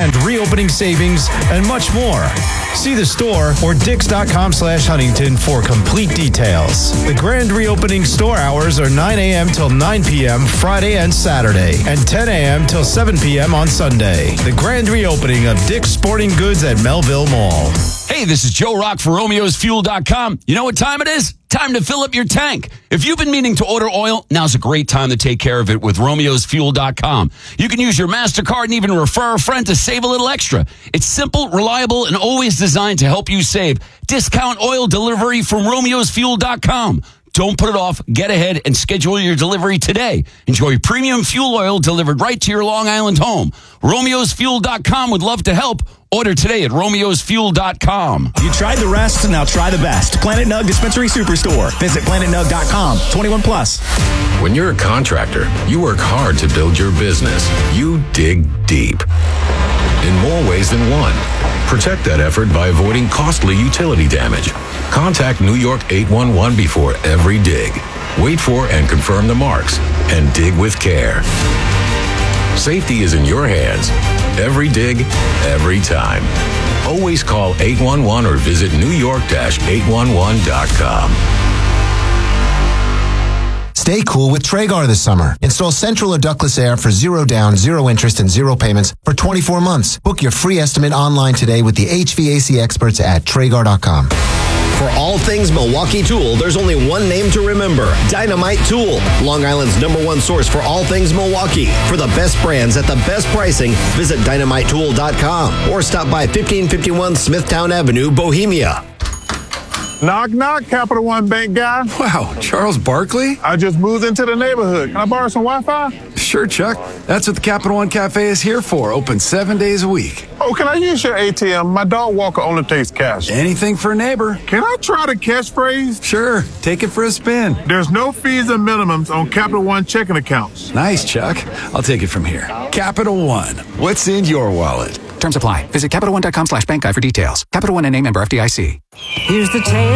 grand reopening savings, and much more. See the store or dix.com/Huntington for complete details. The grand reopening store hours are 9 a.m. till 9 p.m. Friday and Saturday, and 10 a.m. till 7 p.m. on Sunday. The grand reopening of Dick's Sporting Goods at Melville Mall. Hey, this is Joe Rock for Romeo'sFuel.com. You know what time it is? Time to fill up your tank. If you've been meaning to order oil, now's a great time to take care of it with Romeo'sFuel.com. You can use your MasterCard and even refer a friend to save a little extra. It's simple, reliable, and always designed to help you save. Discount oil delivery from Romeo'sFuel.com. Don't put it off. Get ahead and schedule your delivery today. Enjoy premium fuel oil delivered right to your Long Island home. Romeo'sFuel.com would love to help. Order today at Romeo'sFuel.com. You tried the rest, now try the best. Planet Nug Dispensary Superstore. Visit PlanetNug.com. 21 plus. When you're a contractor, you work hard to build your business. You dig deep. In more ways than one. Protect that effort by avoiding costly utility damage. Contact New York 811 before every dig. Wait for and confirm the marks, and dig with care. Safety is in your hands. Every dig, every time. Always call 811 or visit newyork-811.com. Stay cool with Traegar this summer. Install central or ductless air for 0 down, 0 interest, and 0 payments for 24 months. Book your free estimate online today with the HVAC experts at Traegar.com. For all things Milwaukee Tool, there's only one name to remember: Dynamite Tool. Long Island's #1 source for all things Milwaukee. For the best brands at the best pricing, visit dynamitetool.com or stop by 1551 Smithtown Avenue, Bohemia. Knock, knock, Capital One Bank guy. Wow, Charles Barkley? I just moved into the neighborhood. Can I borrow some Wi-Fi? Sure, Chuck. That's what the Capital One Cafe is here for. Open 7 days a week. Oh, can I use your ATM? My dog walker only takes cash. Anything for a neighbor. Can I try the catchphrase? Sure, take it for a spin. There's no fees and minimums on Capital One checking accounts. Nice, Chuck. I'll take it from here. Capital One. What's in your wallet? Terms apply. Visit CapitalOne.com/bankguide for details. Capital One and a member FDIC. Here's the tale